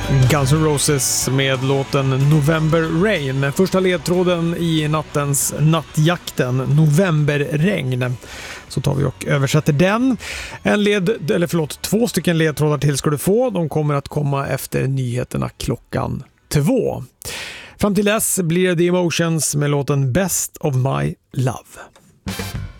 Guns N' Roses med låten November Rain. Första ledtråden i nattens Nattjakten, Novemberregn. Så tar vi och översätter den. Två stycken ledtrådar till ska du få. De kommer att komma efter nyheterna 2:00. Fram till dess blir The Emotions med låten Best of My Love.